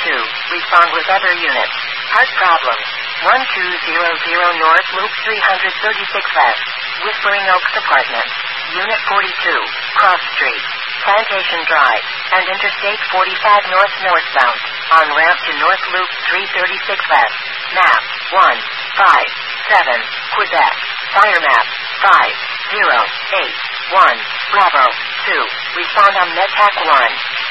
Respond with other units. Heart problem. 1200 North Loop 336 West. Whispering Oaks Apartment. Unit 42. Cross Street. Plantation Drive. And Interstate 45 northbound. On ramp to North Loop 336 West. Map 157. Quebec. Fire map 5081. Bravo 2. Respond on MedTac 1.